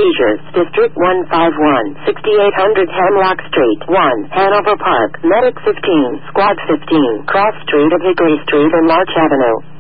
Seizures. District 151, 6800 Hemlock Street, 1, Hanover Park. Medic 15, Squad 15, Cross Street of Hickory Street and Larch Avenue.